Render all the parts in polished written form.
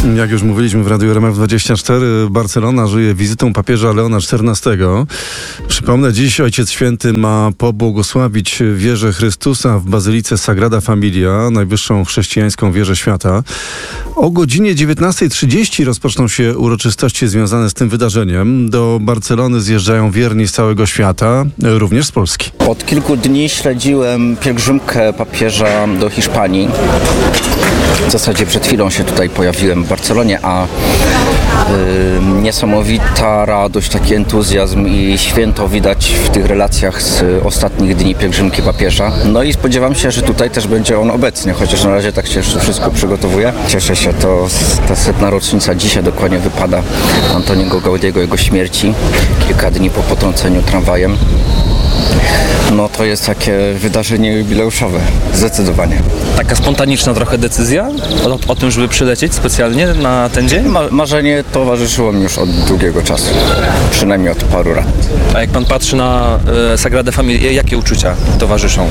Jak już mówiliśmy w Radiu RMF24, Barcelona żyje wizytą papieża Leona XIV. Przypomnę, dziś Ojciec Święty ma pobłogosławić wieżę Chrystusa w Bazylice Sagrada Familia, najwyższą chrześcijańską wieżę świata. O godzinie 19:30 rozpoczną się uroczystości związane z tym wydarzeniem. Do Barcelony zjeżdżają wierni z całego świata, również z Polski. Od kilku dni śledziłem pielgrzymkę papieża do Hiszpanii. W zasadzie przed chwilą się tutaj pojawiłem w Barcelonie, a niesamowita radość, taki entuzjazm i święto widać w tych relacjach z ostatnich dni pielgrzymki papieża. No i spodziewam się, że tutaj też będzie on obecny, chociaż na razie tak się wszystko przygotowuje. Cieszę się, to ta 100. rocznica dzisiaj dokładnie wypada Antoniego Gaudiego, jego śmierci, kilka dni po potrąceniu tramwajem. No to jest takie wydarzenie jubileuszowe, zdecydowanie. Taka spontaniczna trochę decyzja o tym, żeby przylecieć specjalnie na ten dzień? Marzenie towarzyszyło mi już od długiego czasu, przynajmniej od paru lat. A jak pan patrzy na Sagradę Familię, jakie uczucia towarzyszą?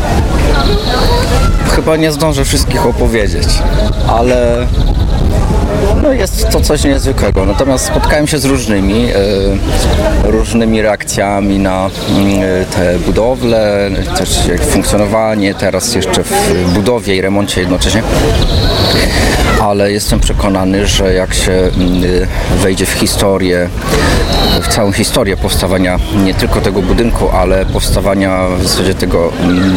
Chyba nie zdążę wszystkich opowiedzieć, ale jest to coś niezwykłego. Natomiast spotkałem się z różnymi reakcjami na te budowle, też funkcjonowanie, teraz jeszcze w budowie i remoncie jednocześnie. Ale jestem przekonany, że jak się wejdzie w historię, w całą historię powstawania nie tylko tego budynku, ale powstawania w zasadzie tego,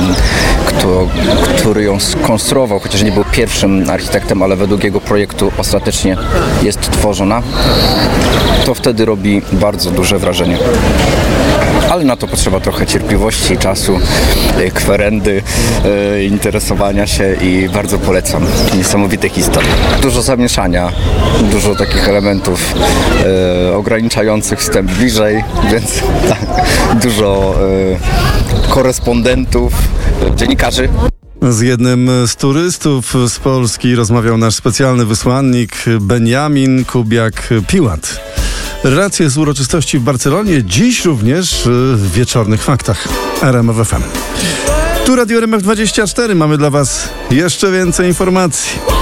który ją skonstruował, chociaż nie był pierwszym architektem, ale według jego projektu ostatecznie jest tworzona, to wtedy robi bardzo duże wrażenie. Ale na to potrzeba trochę cierpliwości, czasu, kwerendy, interesowania się i bardzo polecam. Niesamowite historie. Dużo zamieszania, dużo takich elementów ograniczających wstęp bliżej, więc tak, dużo korespondentów, dziennikarzy. Z jednym z turystów z Polski rozmawiał nasz specjalny wysłannik Benjamin Kubiak-Piłat. Relacje z uroczystości w Barcelonie, dziś również w Wieczornych Faktach RMF FM. Tu Radio RMF24, mamy dla Was jeszcze więcej informacji.